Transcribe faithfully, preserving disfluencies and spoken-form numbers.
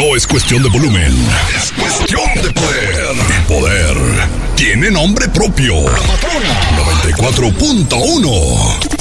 No es cuestión de volumen, es cuestión de poder. El poder tiene nombre propio. La Patrona noventa y cuatro punto uno.